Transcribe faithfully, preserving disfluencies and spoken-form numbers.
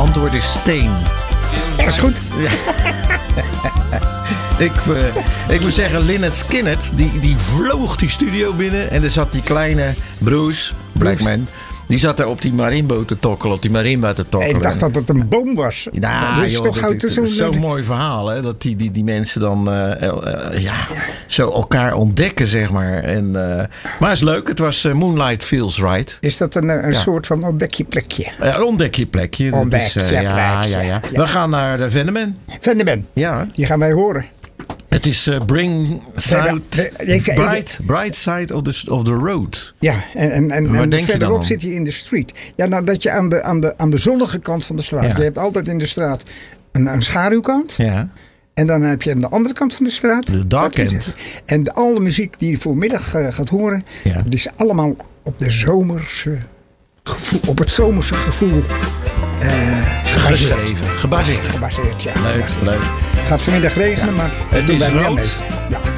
antwoord is steen. Dat is goed. ik, uh, ik moet zeggen, Lynyrd Skynyrd, die, die vloog die studio binnen. En er zat die kleine Bruce Blackman. Die zat daar op die marimbo te tokkelen, op die marimba te tokkelen. Ik dacht dat het een boom was. Nou, dat is joh, toch dat, zo'n zo'n mooi verhaal, hè? Dat die, die, die mensen dan uh, uh, ja, ja. zo elkaar ontdekken, zeg maar. En, uh, maar het is leuk, het was uh, Moonlight Feels Right. Is dat een, een ja. soort van ontdek je plekje? Uh, ontdek je plekje. Ontdek dat is, uh, je ja, plekje. ja, ja. Ja. We gaan naar de Vendeman. Vendeman. Ja. Die gaan wij horen. Het is uh, Bring Side, even, bright, bright Side of the, of the Road. Ja, en, en, en, Waar en denk verderop je dan zit hij in de street. Ja, nou dat je aan de, aan de, aan de zonnige kant van de straat. Ja. Je hebt altijd in de straat een, een schaduwkant. Ja. En dan heb je aan de andere kant van de straat. De dark end. En de, alle muziek die je voormiddag uh, gaat horen. Ja. Dat is allemaal op de zomerse gevoel, op het zomerse gevoel uh, gebaseerd. Gebaseerd. Gebaseerd, ja. Leuk, leuk. Het gaat vanmiddag regenen, maar het doen is wij rood. mee. Ja.